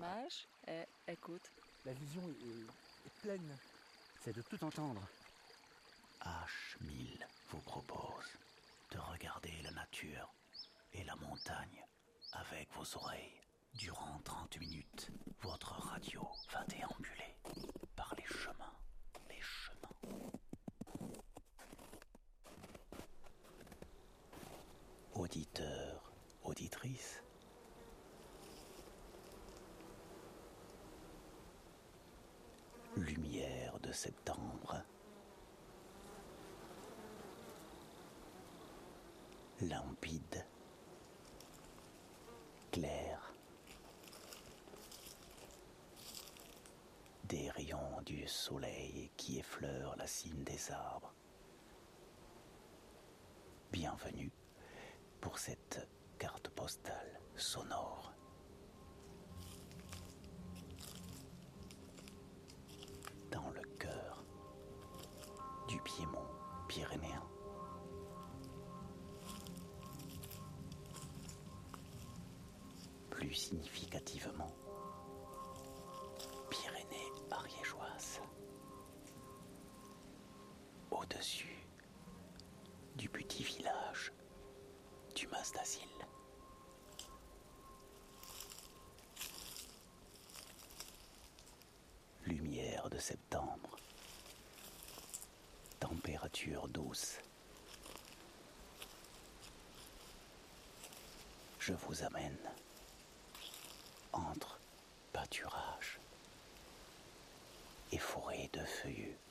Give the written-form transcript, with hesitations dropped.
pâturage. Écoute. La vision est pleine. C'est de tout entendre. H1000 vous propose de regarder la nature et la montagne avec vos oreilles. Durant 30 minutes, votre radio va déambuler par les chemins. Auditeurs, auditrices, lumière de septembre, limpide, clair, des rayons du soleil qui effleurent la cime des arbres. Bienvenue pour cette carte postale sonore. Dans le cœur du Piémont pyrénéen. Plus significativement, Pyrénées ariégeoises. Au-dessus du petit village du Mas d'Asile. Lumière de septembre. Température douce. Je vous amène entre pâturage et forêt de feuillus.